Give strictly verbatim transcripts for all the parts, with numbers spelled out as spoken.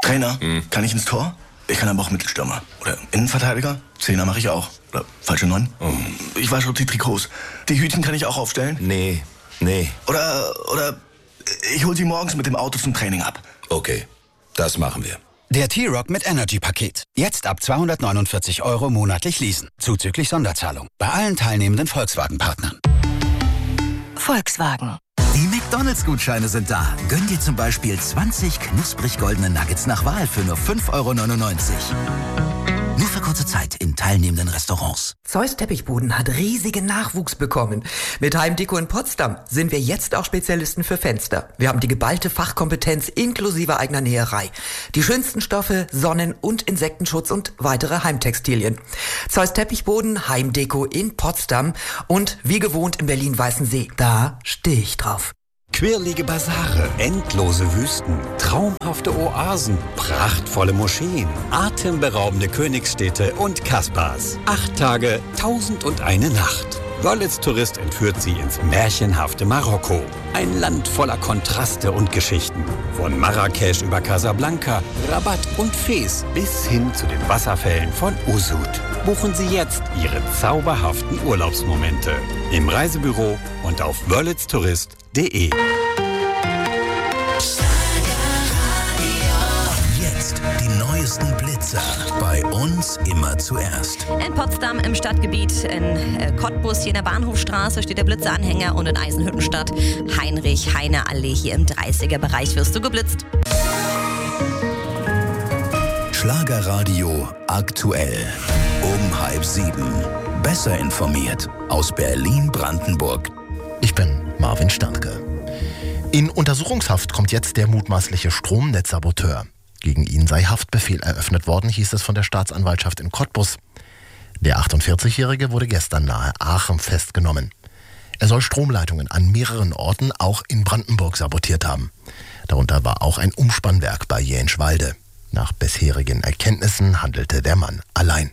Trainer, hm. kann ich ins Tor? Ich kann aber auch Mittelstürmer. Oder Innenverteidiger? Zehner mache ich auch. Oder falsche Neun? Oh. Ich wasche die Trikots. Die Hütchen kann ich auch aufstellen? Nee, nee. Oder, oder ich hol sie morgens mit dem Auto zum Training ab. Okay, das machen wir. Der T-Rock mit Energy-Paket. Jetzt ab zweihundertneunundvierzig Euro monatlich leasen. Zuzüglich Sonderzahlung. Bei allen teilnehmenden Volkswagen-Partnern. Volkswagen. Die McDonalds-Gutscheine sind da. Gönn dir zum Beispiel zwanzig knusprig goldene Nuggets nach Wahl für nur fünf Euro neunundneunzig. Nur für kurze Zeit in teilnehmenden Restaurants. Zeus Teppichboden hat riesigen Nachwuchs bekommen. Mit Heimdeko in Potsdam sind wir jetzt auch Spezialisten für Fenster. Wir haben die geballte Fachkompetenz inklusive eigener Näherei. Die schönsten Stoffe, Sonnen- und Insektenschutz und weitere Heimtextilien. Zeus Teppichboden, Heimdeko in Potsdam und wie gewohnt in Berlin-Weißensee. Da stehe ich drauf. Quirlige Basare, endlose Wüsten, traumhafte Oasen, prachtvolle Moscheen, atemberaubende Königsstädte und Kasbahs. Acht Tage, tausend und eine Nacht. Wörlitz Tourist entführt Sie ins märchenhafte Marokko. Ein Land voller Kontraste und Geschichten. Von Marrakesch über Casablanca, Rabat und Fez bis hin zu den Wasserfällen von Usud. Buchen Sie jetzt Ihre zauberhaften Urlaubsmomente im Reisebüro und auf wörlitz tourist punkt de. Jetzt die neuesten Blitzer. Bei uns immer zuerst. In Potsdam im Stadtgebiet, in äh, Cottbus hier in der Bahnhofstraße steht der Blitzeranhänger und in Eisenhüttenstadt Heinrich-Heine-Allee hier im dreißiger-Bereich wirst du geblitzt. Schlagerradio aktuell. Um halb sieben. Besser informiert aus Berlin-Brandenburg. Ich bin Marvin Sternke. In Untersuchungshaft kommt jetzt der mutmaßliche Stromnetzsaboteur. Gegen ihn sei Haftbefehl eröffnet worden, hieß es von der Staatsanwaltschaft in Cottbus. Der achtundvierzigjährige wurde gestern nahe Aachen festgenommen. Er soll Stromleitungen an mehreren Orten, auch in Brandenburg, sabotiert haben. Darunter war auch ein Umspannwerk bei Jänschwalde. Nach bisherigen Erkenntnissen handelte der Mann allein.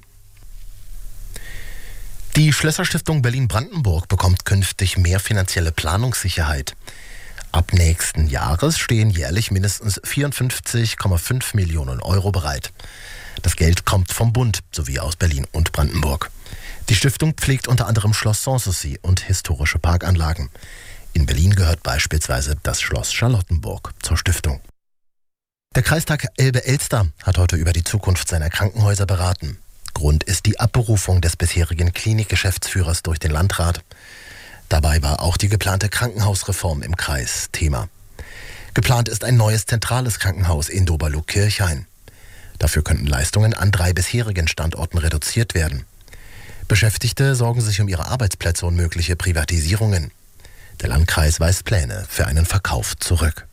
Die Schlösser-Stiftung Berlin-Brandenburg bekommt künftig mehr finanzielle Planungssicherheit. Ab nächsten Jahres stehen jährlich mindestens vierundfünfzig Komma fünf Millionen Euro bereit. Das Geld kommt vom Bund sowie aus Berlin und Brandenburg. Die Stiftung pflegt unter anderem Schloss Sanssouci und historische Parkanlagen. In Berlin gehört beispielsweise das Schloss Charlottenburg zur Stiftung. Der Kreistag Elbe-Elster hat heute über die Zukunft seiner Krankenhäuser beraten. Grund ist die Abberufung des bisherigen Klinikgeschäftsführers durch den Landrat. Dabei war auch die geplante Krankenhausreform im Kreis Thema. Geplant ist ein neues zentrales Krankenhaus in Doberlug-Kirchhain. Dafür könnten Leistungen an drei bisherigen Standorten reduziert werden. Beschäftigte sorgen sich um ihre Arbeitsplätze und mögliche Privatisierungen. Der Landkreis weist Pläne für einen Verkauf zurück.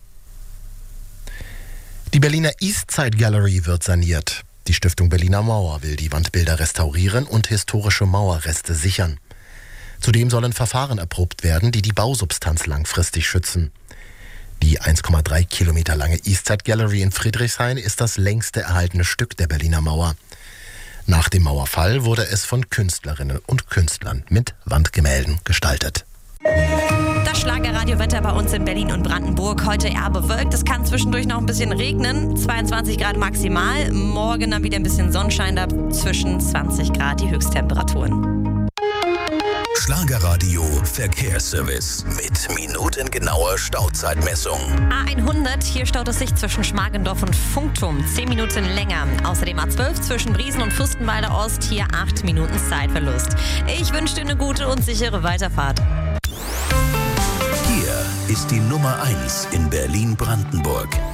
Die Berliner Eastside Gallery wird saniert. Die Stiftung Berliner Mauer will die Wandbilder restaurieren und historische Mauerreste sichern. Zudem sollen Verfahren erprobt werden, die die Bausubstanz langfristig schützen. Die eins Komma drei Kilometer lange Eastside Gallery in Friedrichshain ist das längste erhaltene Stück der Berliner Mauer. Nach dem Mauerfall wurde es von Künstlerinnen und Künstlern mit Wandgemälden gestaltet. Das Schlagerradiowetter bei uns in Berlin und Brandenburg. Heute eher bewölkt. Es kann zwischendurch noch ein bisschen regnen. zweiundzwanzig Grad maximal. Morgen dann wieder ein bisschen Sonnenschein, da zwischen zwanzig Grad die Höchsttemperaturen. Schlagerradio Verkehrsservice mit minutengenauer Stauzeitmessung. A hundert, hier staut es sich zwischen Schmargendorf und Funkturm zehn Minuten länger. Außerdem A zwölf zwischen Briesen und Fürstenwalder Ost, hier acht Minuten Zeitverlust. Ich wünsche dir eine gute und sichere Weiterfahrt. Hier ist die Nummer eins in Berlin-Brandenburg.